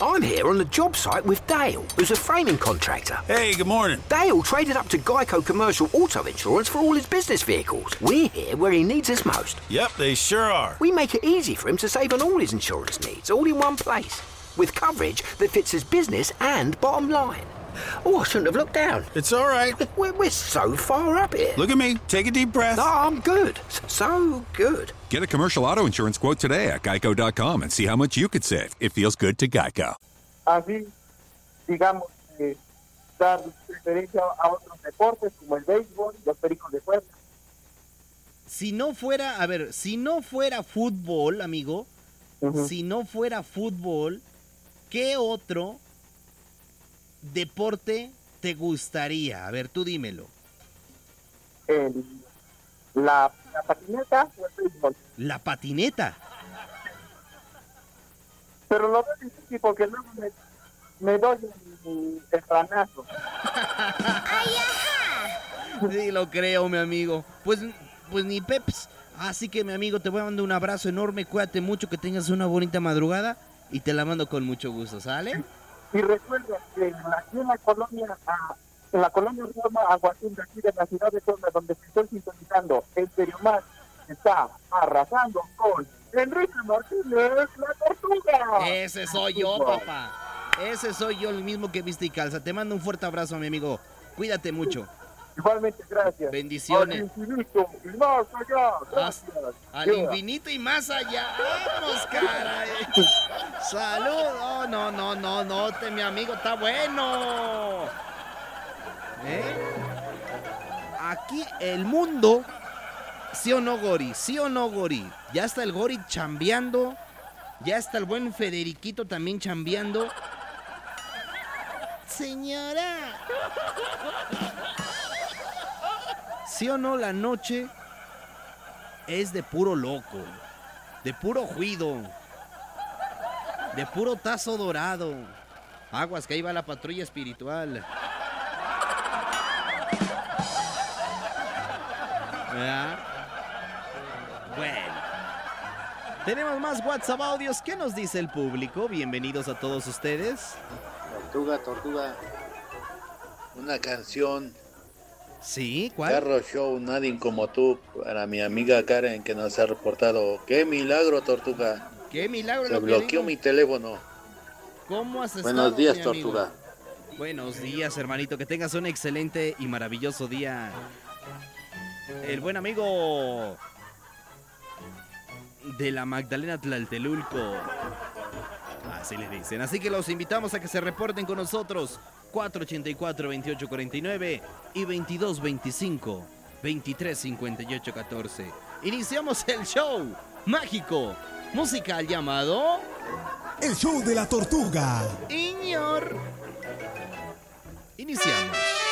I'm here on the job site with Dale, who's a framing contractor. Hey, good morning. Dale traded up to Geico Commercial Auto Insurance for all his business vehicles. We're here where he needs us most. Yep, they sure are. We make it easy for him to save on all his insurance needs, all in one place, with coverage that fits his business and bottom line. Oh, I shouldn't have looked down. It's all right. We're so far up here. Look at me. Take a deep breath. No, I'm good. So good. Get a commercial auto insurance quote today at geico.com and see how much you could save. It feels good to Geico. Así, digamos, dar preferencia a otros deportes como el béisbol, los pericos de fuerza. Si no fuera fútbol, amigo, si no fuera fútbol, ¿qué otro deporte te gustaría? A ver, tú dímelo. La patineta o el béisbol. La patineta. Pero lo veo difícil porque luego me doy el ranazo. Sí, lo creo, mi amigo. Pues ni peps. Así que, mi amigo, te voy a mandar un abrazo enorme. Cuídate mucho, que tengas una bonita madrugada. Y te la mando con mucho gusto, ¿sale? Y recuerda que aquí en la colonia Roma Aguatín, de aquí de la ciudad de Puebla, donde se estoy sintonizando, el Periomar está arrasando con Enrique Martínez, la Tortuga. Ese soy yo, papá. Ese soy yo, el mismo que viste y calza. Te mando un fuerte abrazo, mi amigo. Cuídate mucho. Igualmente, gracias. Bendiciones. Al infinito y más allá. Gracias. Al infinito y más allá. Vamos, caray. Salud. No, mi amigo está bueno. Aquí el mundo. ¿Sí o no, Gori? ¿Sí o no, Gori? Ya está el Gori chambeando. Ya está el buen Federiquito también chambeando. Señora. ¿Sí o no, la noche es de puro loco, de puro juido, de puro tazo dorado? Aguas, que ahí va la patrulla espiritual. ¿Verdad? Bueno. Tenemos más WhatsApp audios. ¿Qué nos dice el público? Bienvenidos a todos ustedes. Tortuga. Una canción. ¿Sí? ¿Cuál? Carro Show, nadie como tú, para mi amiga Karen, que nos ha reportado. ¡Qué milagro, Tortuga! ¡Qué milagro! Se bloqueó mi teléfono. ¿Cómo has estado? Buenos días, Tortuga. Buenos días, hermanito. Que tengas un excelente y maravilloso día. El buen amigo de la Magdalena Tlaltelulco. Así le dicen. Así que los invitamos a que se reporten con nosotros. 484-2849 y 2225-2358-14. Iniciamos el show mágico musical llamado El Show de la Tortuga. Iñor. Iniciamos.